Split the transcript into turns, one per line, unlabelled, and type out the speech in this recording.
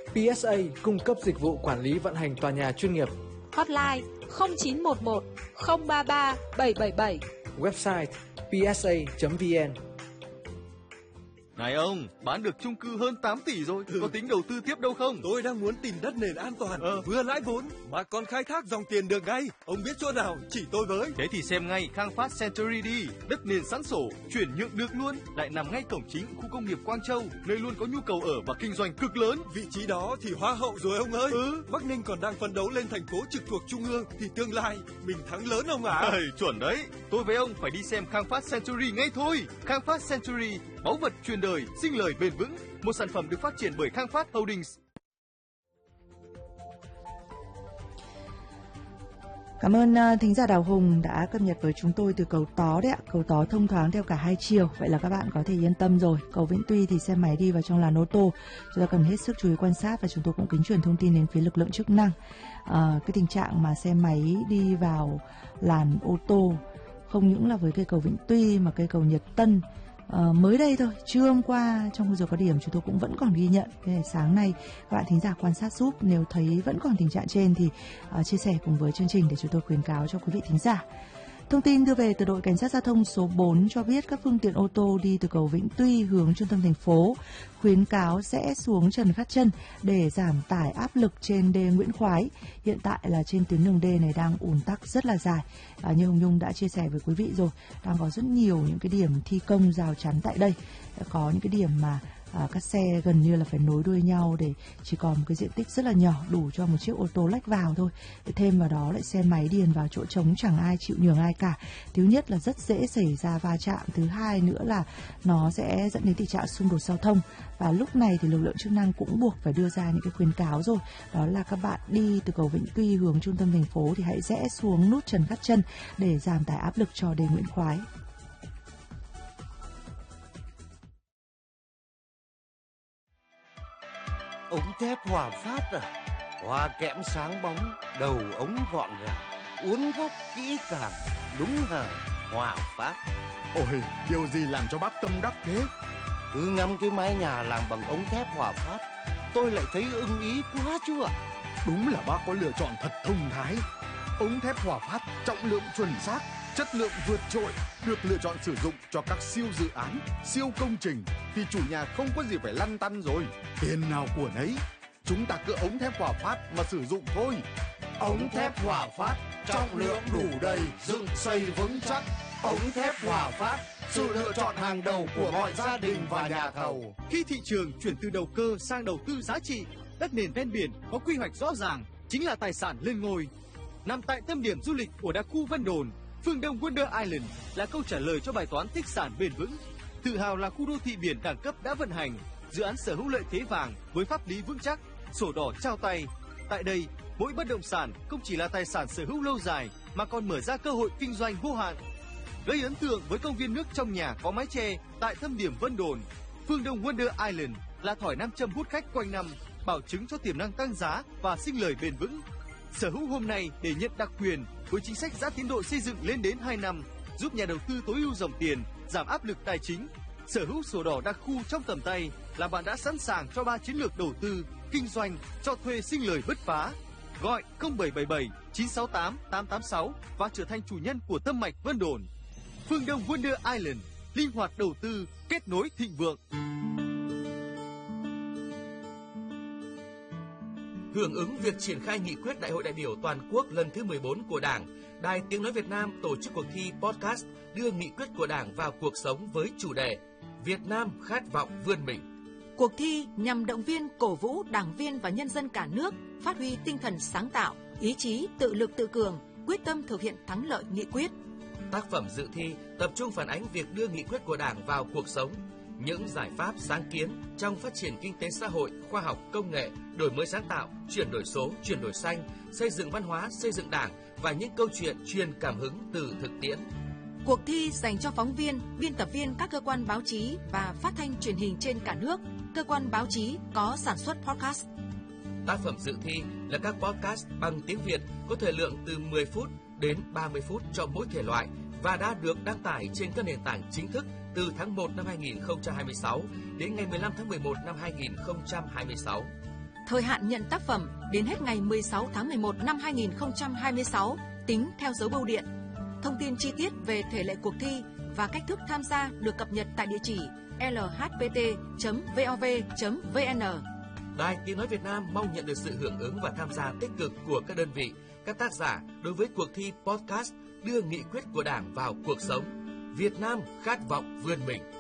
PSA cung cấp dịch vụ quản lý vận hành tòa nhà chuyên nghiệp.
Hotline 0911 033 777.
Website psa.vn.
Này ông, bán được chung cư hơn 8 tỷ rồi, có tính đầu tư tiếp đâu không?
Tôi đang muốn tìm đất nền an toàn, vừa lãi vốn mà còn khai thác dòng tiền được ngay. Ông biết chỗ nào chỉ tôi với.
Thế thì xem ngay Khang Phát Century đi, đất nền sẵn sổ, chuyển nhượng được luôn, lại nằm ngay cổng chính khu công nghiệp Quang Châu, nơi luôn có nhu cầu ở và kinh doanh cực lớn.
Vị trí đó thì hoa hậu rồi ông ơi. Bắc Ninh còn đang phấn đấu lên thành phố trực thuộc trung ương thì tương lai mình thắng lớn ông ạ.
Chuẩn đấy, tôi với ông phải đi xem Khang Phát Century ngay thôi. Khang Phát Century, báu vật truyền đời, sinh lời bền vững, một sản phẩm được phát triển bởi Khang Phát Holdings.
Cảm ơn thính giả Đào Hùng đã cập nhật với chúng tôi từ cầu Tó đấy ạ. Cầu Tó thông thoáng theo cả hai chiều, vậy là các bạn có thể yên tâm rồi. Cầu Vĩnh Tuy thì xe máy đi vào trong làn ô tô, chúng ta cần hết sức chú ý quan sát và chúng tôi cũng kính truyền thông tin đến phía lực lượng chức năng. Cái tình trạng mà xe máy đi vào làn ô tô không những là với cây cầu Vĩnh Tuy mà cây cầu Nhật Tân mới đây thôi, trưa hôm qua trong giờ cao điểm chúng tôi cũng vẫn còn ghi nhận. Cái sáng nay các bạn thính giả quan sát giúp, nếu thấy vẫn còn tình trạng trên thì chia sẻ cùng với chương trình để chúng tôi khuyến cáo cho quý vị thính giả. Thông tin đưa về từ đội cảnh sát giao thông số 4 cho biết các phương tiện ô tô đi từ cầu Vĩnh Tuy hướng trung tâm thành phố khuyến cáo sẽ xuống Trần Khát Trân để giảm tải áp lực trên đê Nguyễn Khoái. Hiện tại là trên tuyến đường đê này đang ùn tắc rất là dài. Như Hồng Nhung đã chia sẻ với quý vị rồi, đang có rất nhiều những cái điểm thi công rào chắn tại đây. Có những cái điểm mà các xe gần như là phải nối đuôi nhau để chỉ còn một cái diện tích rất là nhỏ đủ cho một chiếc ô tô lách vào thôi. Để thêm vào đó lại xe máy điền vào chỗ trống, chẳng ai chịu nhường ai cả. Thứ nhất là rất dễ xảy ra va chạm, thứ hai nữa là nó sẽ dẫn đến tình trạng xung đột giao thông. Và lúc này thì lực lượng chức năng cũng buộc phải đưa ra những cái khuyến cáo rồi. Đó là các bạn đi từ cầu Vĩnh Tuy hướng trung tâm thành phố thì hãy rẽ xuống nút Trần Khát Trân để giảm tải áp lực cho đê Nguyễn Khoái.
Ống thép Hòa Phát à? Hoa kẽm sáng bóng, đầu ống gọn gàng, uốn góc kỹ càng, đúng hàng Hòa Phát.
Ôi, điều gì làm cho bác tâm đắc thế?
Cứ ngắm cái mái nhà làm bằng ống thép Hòa Phát, tôi lại thấy ưng ý quá chứ ạ.
Đúng là bác có lựa chọn thật thông thái. Ống thép Hòa Phát trọng lượng chuẩn xác, chất lượng vượt trội, được lựa chọn sử dụng cho các siêu dự án, siêu công trình thì chủ nhà không có gì phải lăn tăn rồi. Tiền nào của nấy, chúng ta cứ ống thép Hòa Phát mà sử dụng thôi.
Ống thép Hòa Phát, trọng lượng đủ đầy, dựng xây vững chắc. Ống thép Hòa Phát, sự lựa chọn hàng đầu của mọi gia đình và nhà thầu.
Khi thị trường chuyển từ đầu cơ sang đầu tư giá trị, đất nền ven biển có quy hoạch rõ ràng chính là tài sản lên ngôi. Nằm tại tâm điểm du lịch của đặc khu Vân Đồn, phương Đông Wonder Island là câu trả lời cho bài toán tích sản bền vững. Tự hào là khu đô thị biển đẳng cấp đã vận hành, dự án sở hữu lợi thế vàng với pháp lý vững chắc, sổ đỏ trao tay. Tại đây, mỗi bất động sản không chỉ là tài sản sở hữu lâu dài mà còn mở ra cơ hội kinh doanh vô hạn. Gây ấn tượng với công viên nước trong nhà có mái che tại thâm điểm Vân Đồn, phương Đông Wonder Island là thỏi nam châm hút khách quanh năm, bảo chứng cho tiềm năng tăng giá và sinh lời bền vững. Sở hữu hôm nay để nhận đặc quyền với chính sách giãn tiến độ xây dựng lên đến 2 năm, giúp nhà đầu tư tối ưu dòng tiền, giảm áp lực tài chính. Sở hữu sổ đỏ đặc khu trong tầm tay là bạn đã sẵn sàng cho 3 chiến lược đầu tư, kinh doanh, cho thuê sinh lời bứt phá. Gọi 0777 968 886 và trở thành chủ nhân của tâm mạch Vân Đồn. Phương Đông Wonder Island, linh hoạt đầu tư, kết nối thịnh vượng.
Hưởng ứng việc triển khai nghị quyết Đại hội đại biểu toàn quốc lần thứ 14 của Đảng, Đài Tiếng nói Việt Nam tổ chức cuộc thi podcast đưa nghị quyết của Đảng vào cuộc sống với chủ đề Việt Nam khát vọng vươn mình.
Cuộc thi nhằm động viên, cổ vũ đảng viên và nhân dân cả nước phát huy tinh thần sáng tạo, ý chí tự lực tự cường, quyết tâm thực hiện thắng lợi nghị quyết.
Tác phẩm dự thi tập trung phản ánh việc đưa nghị quyết của Đảng vào cuộc sống, những giải pháp sáng kiến trong phát triển kinh tế xã hội, khoa học, công nghệ, đổi mới sáng tạo, chuyển đổi số, chuyển đổi xanh, xây dựng văn hóa, xây dựng Đảng và những câu chuyện truyền cảm hứng từ thực tiễn.
Cuộc thi dành cho phóng viên, biên tập viên các cơ quan báo chí và phát thanh truyền hình trên cả nước, cơ quan báo chí có sản xuất podcast.
Tác phẩm dự thi là các podcast bằng tiếng Việt có thời lượng từ 10 phút đến 30 phút cho mỗi thể loại và đã được đăng tải trên các nền tảng chính thức từ tháng 1 năm 2026 đến ngày 15 tháng 11 năm 2026.
Thời hạn nhận tác phẩm đến hết ngày 16 tháng 11 năm 2026 tính theo dấu bưu điện. Thông tin chi tiết về thể lệ cuộc thi và cách thức tham gia được cập nhật tại địa chỉ lhpt.vov.vn.
Đài Tiếng nói Việt Nam mong nhận được sự hưởng ứng và tham gia tích cực của các đơn vị, các tác giả đối với cuộc thi podcast đưa nghị quyết của Đảng vào cuộc sống. Việt Nam khát vọng vươn mình.